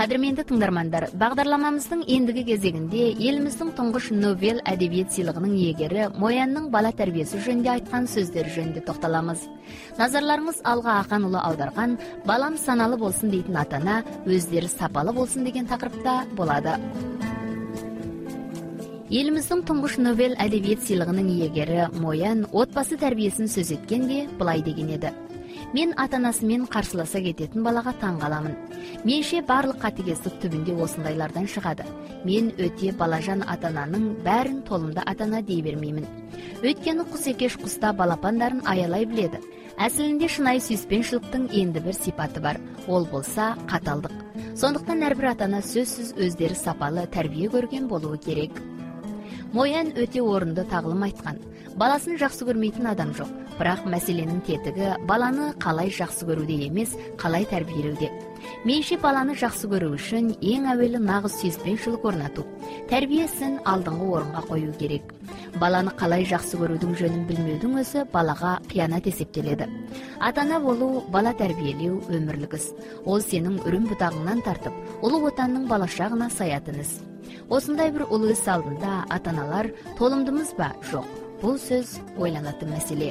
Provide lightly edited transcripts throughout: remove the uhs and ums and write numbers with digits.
Қадірменді тыңдармандар, бағдарламамыздың ендігі кезегінде еліміздің тұңғыш Нобель әдебиет сыйлығының иегері Моянның бала тәрбиесі жөнінде айтқан сөздері жөнінде тоқталамыз. Назарларыңыз Алға Ақанұлы аударған «Балам саналы болсын» дейтін атана, өздері сапалы болсын деген тақырыпта болады. Еліміздің тұңғыш Нобель әдебиет сыйлығының иегері Моян отбасы тәрбиесін сөз еткенде былай деген еді: мен ата-анасымен қарсыласа кететін балаға таң қаламын. Менше барлық қатыгездік түбінде осындайлардан шығады. Мен өте балажан ата-ананың бәрін толымды ата-ана дей бермеймін. Өйткені құс екеш құста балапандарын аялай біледі. Әсілінде шынайы сүйіспеншіліктің енді бір сипаты бар. Ол болса қаталдық. Сондықтан әрбір ата-ана сөзсіз өздері сапалы тәрбие көрген болуы керек. Моян өте орынды тағылым айтқан. Баласын жақсы көрмейтін адам жоқ. Бірақ мәселенің тетігі баланы қалай жақсы көруде емес, қалай тәрбиелеуде. Менше баланы жақсы көру үшін ең әуелі нағыз сүйіспеншілік орнату, тәрбиесін алдыңғы орынға қою керек. Баланы қалай жақсы көрудің жөнін білмеудің өзі балаға қиянат есептеледі. Ата-ана болу, бала тәрбиелеу өмірлік іс. Ол сенің үрім бұтағыңнан тартып, ұлы отанның балашағына саятын іс. Осындай бір ұлы іс алдында ата-аналар толымдымыз ба? Жоқ. Бұл сөз ойланатын мәселе.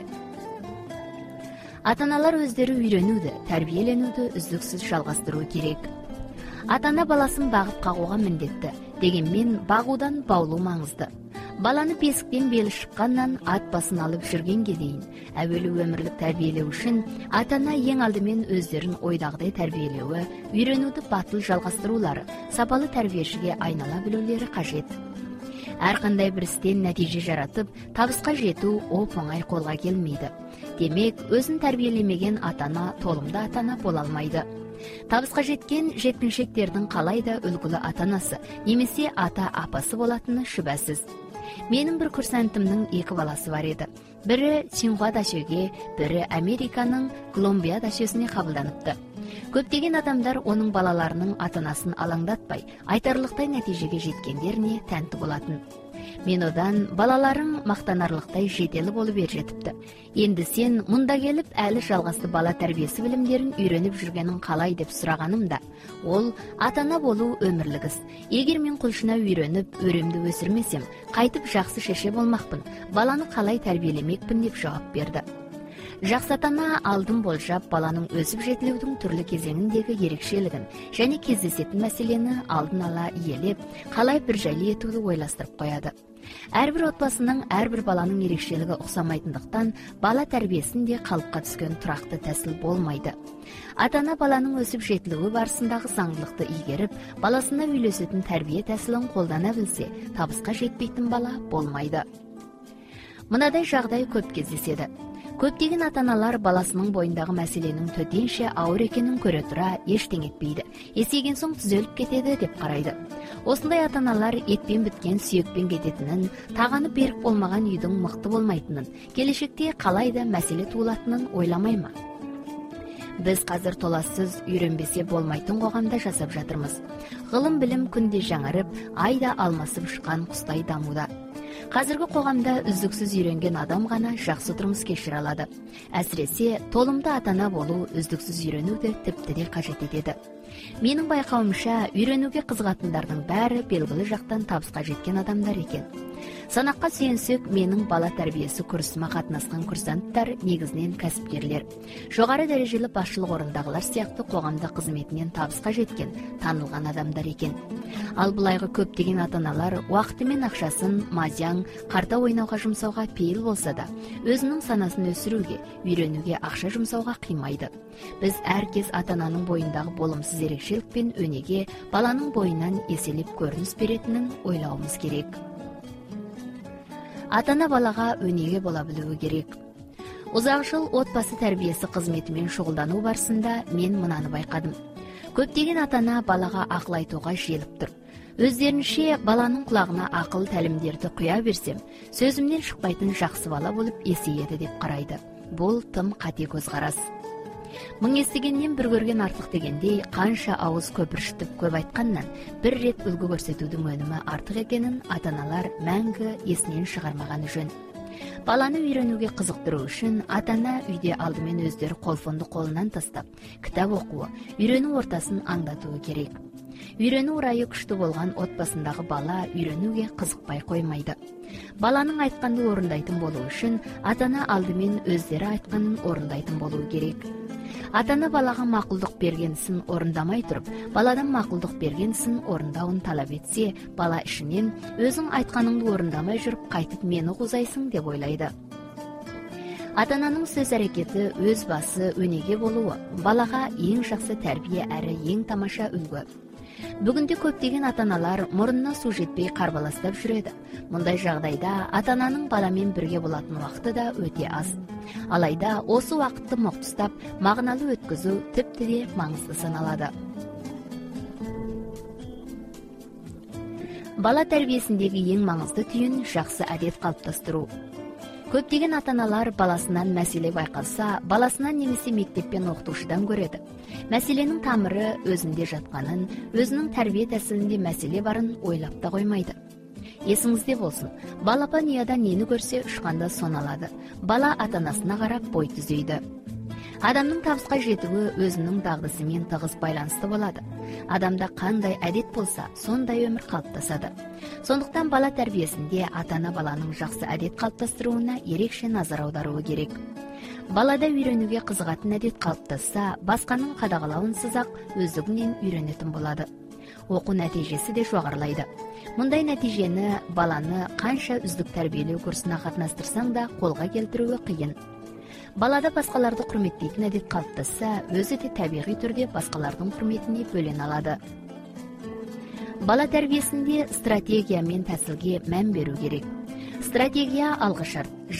Ата-аналар өздері үйренуді, тәрбиеленуді үздіксіз жалғастыру керек. Ата-ана баласын бағып қағуға міндетті, дегенмен бағудан баулу маңызды. Баланы бесіктен белі шыққаннан ат басын алып жүргенге дейін әуелі өмірлік тәрбиелеу үшін ата-ана ең алдымен өздерін ойдағыдай тәрбиелеуі, үйренуді батыл жалғастырулары, сапалы тәрбиешіге айнала білулері қажет. Әрқандай бір істен нәтиже жаратып, табысқа жету оп-оңай қолға келмейді. Демек, өзін тәрбиелемеген ата-ана толымды ата-ана бола алмайды. Табысқа жеткен жеткіншектердің қалайда үлгілі ата-анасы, немесе ата-апасы болатыны шүбәсіз. Менің бір курсантымның 2 баласы бар еді. Бірі Синьхуа дашөге, бірі Американың Колумбия дашөсіне қабылданыпты. Көптеген адамдар оның балаларының ата-анасын алаңдатпай, айтарлықтай нәтижеге жеткендеріне тәнті болатын. Мен одан балаларың мақтанарлықтай жетелі болып жетіпті. Енді сен мұнда келіп әлі жалғасты бала тәрбиесі білімдерін үйреніп жүргенін қалай деп сұрағанымда, ол ата-ана болу өмірлік іс. Егер мен құлшына үйреніп, өремді өсірмесем, қайтып жақсы шеше болмақпын, баланы қалай тәрбиелемекпін деп жауап берді. Жақсы ата-ана алдын болжап, баланың өсіп жетілудің түрлі кезеңіндегі ерекшелігін және кездесетін мәселені алдын ала иелеп, қалай бір жайлы етуді ойластырып қояды. Әрбір отбасының әрбір баланың ерекшелігі ұқсамайтындықтан, бала тәрбиесінде қалыпқа түскен тұрақты тәсіл болмайды. Ата-ана баланың өсіп жетілуі барысындағы заңдылықты игеріп, баласына үйлесетін тәрбие тәсілін қолдана білсе, табысқа жетпейтін бала болмайды. Мынадай жағдай көп кездеседі. Көптеген ата-аналар баласының бойындағы мәселенің төтенше ауыр екенін көре тұра ештеңе етпейді. Есейген соң түзеліп кетеді деп қарайды. Осындай ата-аналар етпен біткен сүйекпен кететінін, тағаны берік болмаған үйдің мықты болмайтынын, келешекте қалайда мәселе туылатынын ойламай ма? Біз қазір толассыз үйренбесе болмайтын қоғамда жасап жатырмыз. Ғылым білім күнде жаңарып, айда алмасып шыққан құстай дамуда. Қазіргі қоғамда үздіксіз үйренген адам ғана жақсы тұрмыс кешіре алады. Әсіресе толымды ата-ана болу үздіксіз үйренуді тіпті де қажет етеді. Менің байқауымша, үйренуге қызығатындардың бәрі белгілі жақтан табысқа жеткен адамдар екен. Санаққа сүйенсек, менің бала тәрбиесі курсыма қатынасқан курсанттар негізінен кәсіпкерлер. Жоғары дәрежелі басшылық орындағылар сияқты қоғамда қызметінен табысқа жеткен, танылған адамдар екен. Ал бұлайғы көптеген ата-аналар уақыты мен ақшасын мазяң, қарта ойнауға жұмсауға пейіл болса да, өзінің санасын өсіруге, үйренуге ақша жұмсауға қимайды. Біз әркез ата-ананың бойындағы болымсыз ерекшелік пен өнеге баланың бойынан еселеп көрініс беретінін ойлауымыз керек. Ата-ана балаға өнеге бола білуі керек. Ұзақ жыл отбасы тәрбиесі қызметімен шұғылдану барысында мен мынаны байқадым. Көптеген ата-ана балаға ақыл айтуға желіп тұр. Өздерінше баланың құлағына ақыл тәлімдерді құя берсем, сөзімнен шықпайтын жақсы бала болып есейеді деп қарайды. Бұл тым қате көзқарас. Мың естігеннен бір көрген артық дегендей, қанша ауыз көпіршітіп көп айтқаннан бір рет үлгі көрсетудің өнімі артық екенін ата-аналар мәңгі есінен шығармағаны жөн. Баланы үйренуге қызықтыру үшін ата-ана үйде алдымен өздері қолфонды қолынан тастап, кітап оқуы, үйрену ортасын аңдатуы керек. Үйренүү ырайы күчтүү болгон отбасындагы бала үйрөнүүгө кызыкпай коймойду. Баланын айтканды орундайтын болуу үчүн ата-ана алдымен өздөрү айтканын орундайтын болуу керек. Ата-ана балага макулдук бергенсин орундамай туруп, баладан макулдук бергенсин орундауын талап этсе, бала ишинен өзүң айтканыңды орундамай жүрүп кайтып мени угузайсың деп ойлойду. Ата-ананын сөз аракети өз басы өнеге болуу балага эң жакшы тарбия әрі эң тамаша үлгү. Бүгүндө көптөгөн ата-аналар мурунуна суу жетпей карбаластап жүрөдү. Мындай жагдайда ата-ананын баламен бирге болатын убакыты да өтө аз. Алайда осы убакытты моктустап, магыналы өткөзүү типтей маңызды саналады. Бала тарбиесиндеги эң маңызды түйүн жакшы адет калыптастыруу. Көптөгөн ата-аналар баласынан маселе байкалса, баласынан немесе мектеппен окутуучудан көрөдү. Маселенин тамыры өзүндө жатканын, өзүнүн тарбие тәсилинде маселе барын ойлап да коймойду. Эсиңизде болсун, бала дүйнөдөн нени көрсө ушканда сон алады. Бала ата-анасына карап бой түзөйдү. Адамдын табыска жетүүгө өзүнүн дагдысы менен тыгыз байланыштуу болот. Адамда кандай адет болсо, сондай өмүр калыптасады. Сондуктан бала тарбиесинде ата-ана баланын жакшы адет калыптастырууна эрекше назар аударуу керек. Балада үйрөнүүгө кызыгатын адет калыптасса, башканын кадагалауынсыз ак өздүгүнөн үйрөнөтүн болот. Окуу натыйжеси да жогорулайды. Мындай натыйжени баланы канча үздүк тарбиелөө курсуна катнаштырсаң да колго келтирүү кыйын. Балада башкаларды урметтейтин адет калыптасса, өзү да табигый түрдө башкалардын урметине бөлөнө алады. Бала тарбиесинде стратегия мен тәсилге мән берүү керек. Стратегия алгы шарт.